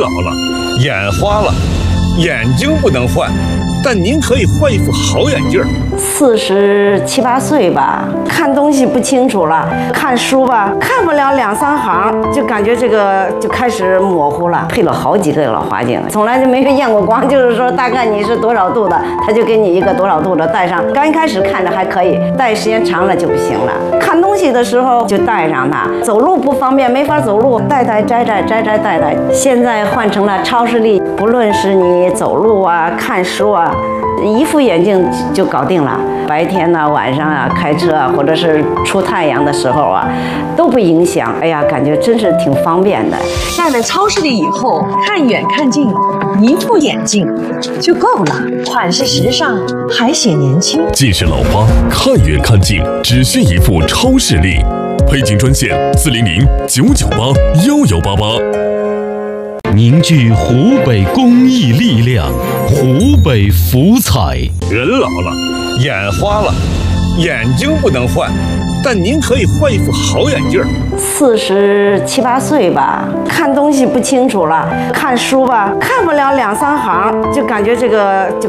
老了，眼花了，眼睛不能换，但您可以换一副好眼镜。 47、8岁吧，看东西不清楚了，看书吧，看不了2、3行，就感觉这个就开始模糊了。配了好几个老花镜，从来就没有验过光，就是说大概你是多少度的，他就给你一个多少度的戴上。刚一开始看着还可以，戴时间长了就不行了。看东西的时候就戴上它，走路不方便，没法走路，戴戴摘摘摘摘戴戴。现在换成了超视力，不论是你走路啊、看书啊，一副眼镜就搞定了。白天呢、晚上啊，开车啊，或者是出太阳的时候啊，都不影响。哎呀，感觉真是挺方便的。 戴了超视力以后，看远看近，一副眼镜就够了，款式时尚，还显年轻。 近视老花，看远看近，只需一副超视力。配镜专线400-998-1188。 凝聚湖北公益力量，湖北福彩。 人老了，眼花了，眼睛不能换，但您可以换一副好眼镜。 47、8岁吧，看东西不清楚了，看书吧，看不了2、3行，就感觉这个就